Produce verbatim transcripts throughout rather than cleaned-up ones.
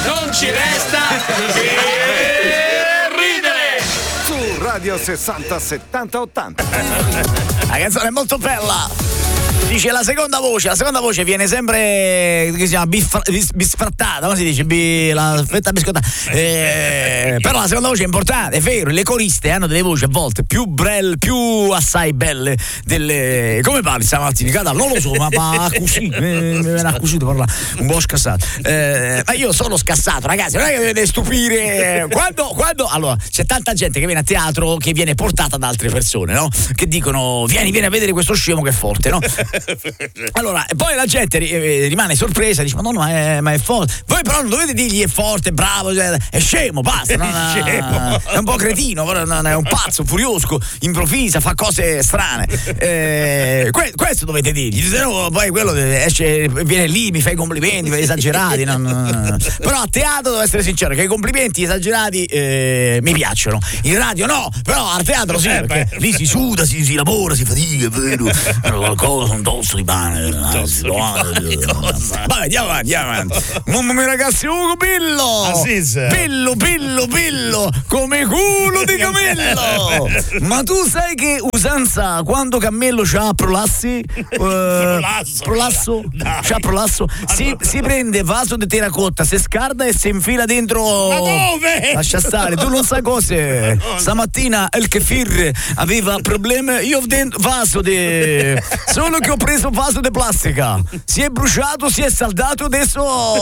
non ci resta che ridere. Su Radio sessanta settanta ottanta. La canzone è molto bella. Dice la seconda voce, la seconda voce viene sempre, che si chiama, bifra, bis, bisfrattata, come si dice? Bi, la fetta biscottata. Eh, però la seconda voce è importante, è vero, le coriste hanno delle voci a volte più brelle, più assai belle delle... Come parli stamattina? Non lo so, ma, ma così, mi viene accusito parlare, un po' scassato. Eh, ma io sono scassato, ragazzi, non è che mi deve stupire. Quando, quando, allora, c'è tanta gente che viene a teatro che viene portata da altre persone, no? Che dicono, vieni, vieni a vedere questo scemo che è forte, no? Allora, poi la gente rimane sorpresa, dice: Madonna, ma è, ma è forte. Voi però non dovete dirgli è forte, bravo, è scemo, basta. Non è, scemo. È un po' cretino, è un pazzo, furioso, improvvisa, fa cose strane. Eh, que- questo dovete dirgli, se no poi quello esce, viene lì, mi fa i complimenti, fa esagerati. Non... Però a teatro devo essere sincero che i complimenti esagerati eh, mi piacciono. In radio no, però al teatro sì, perché lì si suda, si, si lavora, si fatica, vero? Qualcosa, un tosto di pane. Vai, andiamo avanti, andiamo avanti. Mamma mia ragazzi, Ugo Pillo! Pillo, pillo, pillo, come culo di cammello! Ma tu sai che usanza quando cammello c'ha prolassi? Eh, prolasso. Prolasso? No. C'ha prolasso? Si, si prende vaso di terracotta, si scarda e si infila dentro. Ma dove? Lascia stare, tu non sai cose. Stamattina il kefir aveva problemi, io ho dentro vaso di. Solo che ho preso un vaso di plastica, si è bruciato, si è saldato, adesso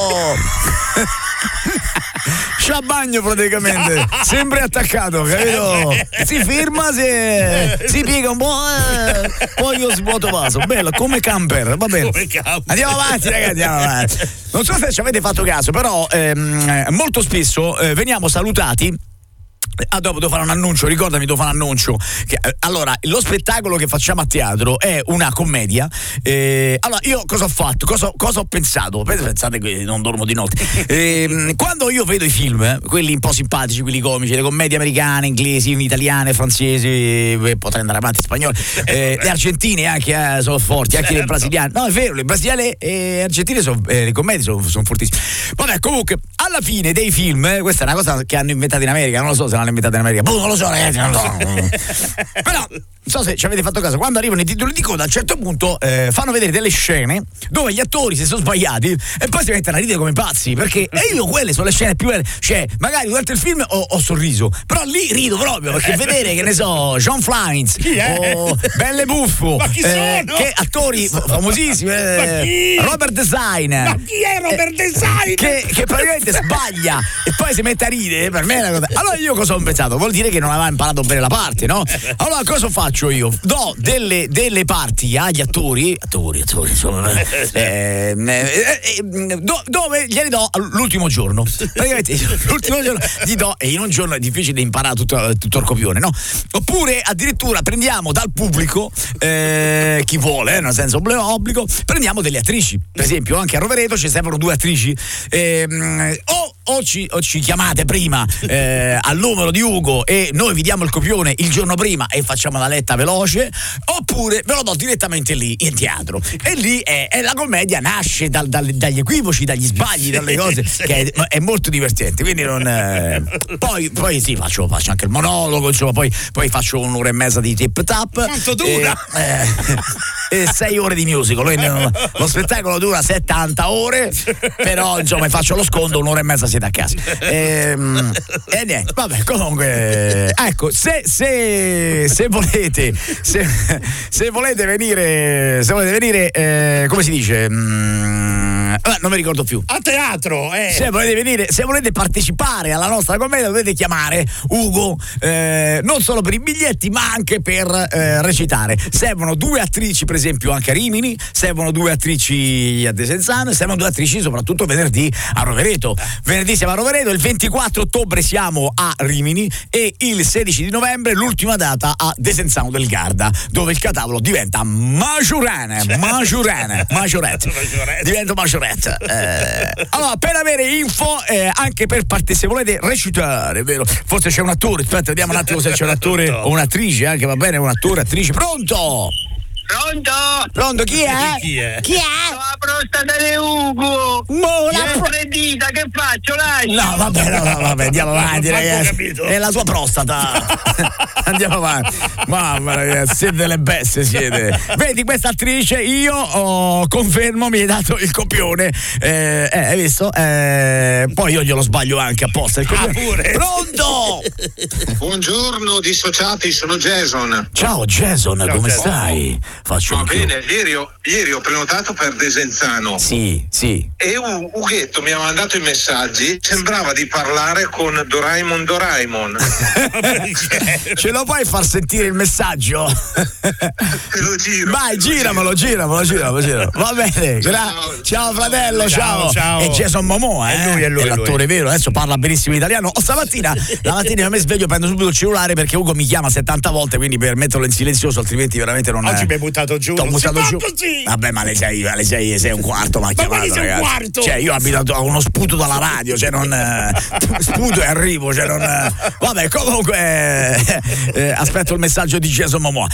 c'ha bagno praticamente, sempre attaccato, capito? Si ferma, si, si piega un po', eh, poi io svuoto vaso, bello, come camper, va bene. Andiamo avanti ragazzi, andiamo avanti. Non so se ci avete fatto caso, però ehm, molto spesso eh, veniamo salutati. Ah, dopo devo fare un annuncio, ricordami, devo fare un annuncio. Che, eh, allora, lo spettacolo che facciamo a teatro è una commedia. Eh, allora, io cosa ho fatto? Cosa, cosa ho pensato? Pensate che non dormo di notte. Eh, quando io vedo i film, eh, quelli un po' simpatici, quelli comici, le commedie americane, inglesi, italiane, francesi, eh, potrei andare avanti, spagnole, eh, le argentine anche eh, sono forti, anche le brasiliane. No, è vero, le brasiliane e argentine sono, eh, le commedie sono, sono fortissime. Vabbè, comunque, alla fine dei film, eh, questa è una cosa che hanno inventato in America, non lo so se l'hanno inventata in America, boh, non lo so ragazzi, non lo so. Però non so se ci avete fatto caso, quando arrivano i titoli di coda a un certo punto eh, fanno vedere delle scene dove gli attori si sono sbagliati e poi si mettono a ridere come pazzi, perché e io quelle sono le scene più belle, cioè magari durante il film ho, ho sorriso, però lì rido proprio perché vedere, che ne so, John Flines o Belle Buffo, ma chi eh, sono? che attori famosissimi, eh, Robert Designer, ma chi è Robert Designer? Che, che praticamente sbaglia e poi si mette a ridere, per me è una cosa. Allora io cosa ho pensato? Vuol dire che non aveva imparato bene la parte, no? Allora cosa faccio io? Do delle, delle parti agli attori, attori, attori, insomma, eh, eh, eh, do, dove glieli do l'ultimo giorno. Praticamente l'ultimo giorno gli do, e in un giorno è difficile imparare tutto, tutto il copione, no? Oppure addirittura prendiamo dal pubblico, eh, chi vuole, eh, nel senso obbligo, prendiamo delle attrici. Per esempio anche a Rovereto ci servono due attrici. Eh, o O ci, o ci chiamate prima eh, al numero di Ugo e noi vi diamo il copione il giorno prima e facciamo la letta veloce, oppure ve lo do direttamente lì in teatro, e lì è, è la commedia nasce dal, dal, dagli equivoci, dagli sbagli, dalle cose, che è, è molto divertente, quindi non eh, poi, poi sì, faccio, faccio anche il monologo, insomma, poi, poi faccio un'ora e mezza di tip tap. Quanto dura? E, eh, e sei ore di musical, quindi lo spettacolo dura settanta ore, però insomma faccio lo sconto, un'ora e mezza siete a casa. E, e niente, vabbè, comunque ecco, se, se, se volete se, se volete venire se volete venire eh, come si dice mm, eh, non mi ricordo più, a teatro, eh. se volete venire, se volete partecipare alla nostra commedia dovete chiamare Ugo, eh, non solo per i biglietti ma anche per eh, recitare. Servono due attrici, per esempio anche a Rimini, servono due attrici a Desenzano e servono due attrici soprattutto venerdì a Rovereto. Venerdì siamo a Rovereto, il ventiquattro ottobre siamo a Rimini e il sedici di novembre l'ultima data a Desenzano del Garda, dove il catavolo diventa Majorane, Majorane, Majorette, diventa Majorette. Eh, allora, per avere info, eh, anche per parte, se volete recitare, vero? Forse c'è un attore, aspetta, vediamo un attimo se c'è un attore o un'attrice, anche va bene, un attore, attrice, pronto? Pronto? Pronto, chi è? Chi è? Chi è? Sono prostata di Ugo. Mo la È fredita, che faccio? Lascia. No, vabbè, no, no, vabbè, andiamo avanti, Non ho ragazzi. capito. È la sua prostata. Andiamo avanti. Mamma, ragazzi, siete delle bestie, siete. Vedi, questa attrice, io oh, confermo, mi hai dato il copione. Eh, eh, hai visto? Eh, poi io glielo sbaglio anche apposta. Il copione. Ah, pure. Pronto? Buongiorno dissociati, sono Jason. Ciao Jason, Ciao, come Jason. stai? Faccio Va un bene, ieri ho, ieri ho prenotato per Desenzano Sì, sì. e U- Ughetto mi ha mandato i messaggi, sembrava di parlare con Doraemon Doraemon. Ce lo puoi far sentire il messaggio? Te lo giro. Vai, te lo giramelo, giramelo, giramelo, giramelo. Va bene, gra- ciao, Ciao. fratello, ciao. Ciao, ciao. E Jason Momoa, eh? È lui, è lui, è lui. l'attore vero, adesso parla benissimo italiano. Oh, stamattina, la mattina io mi sveglio, prendo subito il cellulare perché Ugo mi chiama settanta volte, quindi per metterlo in silenzioso, altrimenti veramente non Oggi mi hai buttato giù. T'ho Non si buttato fa giù. così. Vabbè, ma alle sei, alle sei, sei e un quarto mi ha Ma chiamato, quali sei un ragazzi. quarto? Cioè, io ho abitato a uno sputo dalla radio, cioè non eh, sputo e arrivo, cioè non eh. Vabbè, comunque eh, eh, aspetto il messaggio di Jason Momoa.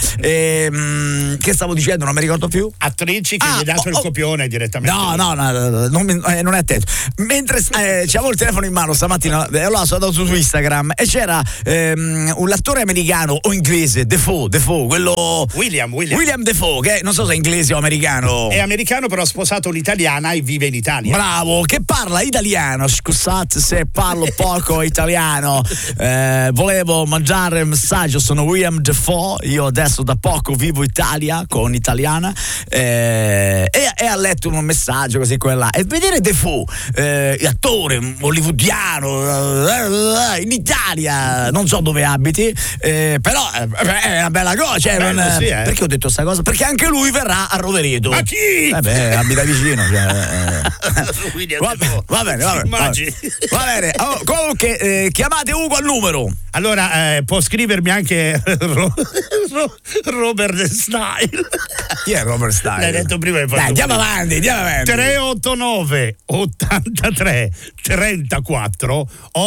Ehm, che stavo dicendo? Non mi ricordo più. Attrici che Ah, gli hai dato oh, il oh. copione direttamente. No, no, no, no, non, mi- eh, non è attento. Mentre eh, c'avevo il telefono in mano stamattina, eh, allora sono andato su Instagram e c'era ehm, un attore americano o inglese, Defoe, Defoe, quello William, William. William Defoe, che non so se è inglese o americano. È americano, però ha sposato un'italiana e vive in Italia. Bravo, che parla italiano. Scusate se parlo poco italiano. Eh, volevo mangiare un messaggio. Sono William Defoe. Io adesso da poco vivo in Italia con italiana. Eh, e, e ha letto un messaggio così quella. E vedere Defoe, eh, attore hollywoodiano eh, in Italia, non so dove abiti, eh, però eh, è una bella cosa. Cioè, Bello, non- sì, eh. Perché ho detto sta cosa? Perché anche lui verrà a Rovereto. Ma chi? Eh beh, abita vicino. Cioè, eh. William Va, Defoe. va bene, va bene. Immagini. Va bene. Oh, comunque, eh, chiamate Ugo al numero. Allora, eh, può scrivermi anche Ro- Ro- Robert Style. Chi è Robert Stein? L'hai detto prima. hai fatto Dai, andiamo prima. avanti, andiamo avanti. tre otto nove ottantatré trentaquattro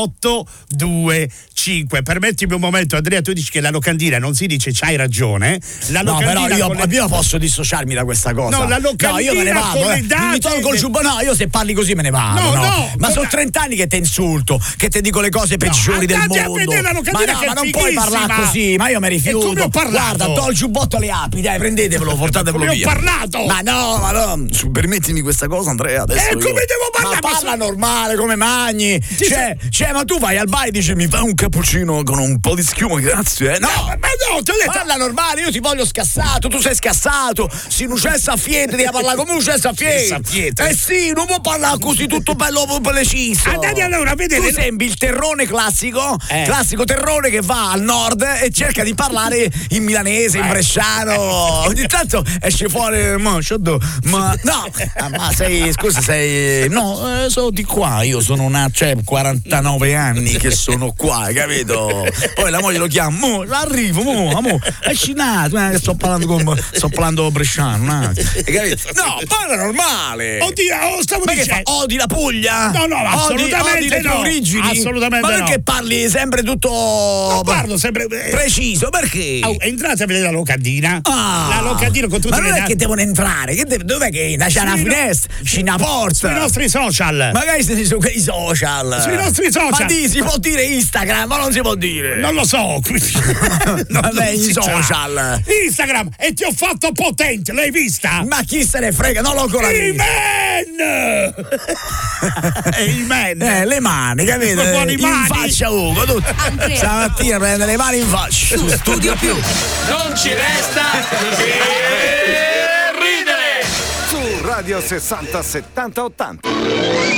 ottocentoventicinque. Permettimi un momento, Andrea, tu dici che la locandina non si dice c'hai ragione. La No, però locandina io, con le- io posso dissociarmi da questa cosa. No, la locandina No, io me ne vado. con le eh. date Mi tolgo il de- giubbotto. No, io se parli così me ne vado. No, No, no, Ma no, sono no. trent'anni che ti insulto, che ti dico le cose peggiori del andate a mondo. vedere la ma locandina no, che ma è non puoi fighissima. parlare così, ma io mi rifiuto. come ho parlato? Guarda, do il giubbotto alle api, dai, prendetevelo, portatevelo Come ho via. parlato? Ma no, ma no, su, permettimi questa cosa, Andrea. Adesso Eh, io- come devo parlare? Ma parla normale, come magni. Cioè, cioè, ma tu vai al bar e dici mi fai un cappuccino con un po' di schiuma, grazie. Eh? No, Ma no, ti ho detto. parla normale, io ti voglio scassato, tu sei scassato. Si un cesso a fiete, devi parlare come un cesso a fiete. a fiete. Eh sì, non può parlare così tutto bello preciso. Andate allora a vedere. Tu sembri il terrone classico, Eh. classico terrone che va al nord e cerca di parlare in milanese, in bresciano. Ogni tanto esce fuori, ma, c'ho- ma no, ah, ma sei, scusa, sei, no, eh, sono di qua, io sono una, cioè, quarantanove anni che sono qua, capito? Poi la moglie lo chiama, mo, arrivo, mo, mo, esci un attimo, eh, sto parlando con, sto parlando bresciano, un attimo, hai capito? No, parla normale. Oddio, oh, stavo Ma che fa? dicendo. Odi la Puglia? No, no, Odi- assolutamente odi le tue no. origini? Assolutamente Ma no. perché parli sempre tutto No, parlo sempre. eh, preciso? Perché? Oh, entrate a vedere la locandina. Ah. La locandina con tutte Ma le non è date- che devono entrare, che deve- dov'è che c'è una Sui no- finestra, c'è una porta? Sui nostri social. Magari siete su quei social. Sui nostri social. Ma di, si può dire Instagram, ma non si può dire. Non lo so. Non- Vabbè, non i si sa. social. Instagram e ti ho fatto potente, l'hai vista? Ma chi se ne frega, non l'ho ancora visto. Amen! Amen! Eh, le mani, capite? Ma quali In mani? faccia Ugo, tutto. Andrea. Stamattina prende le mani in faccia. Su Studio Più non ci resta che ridere. Su Radio sessanta settanta ottanta.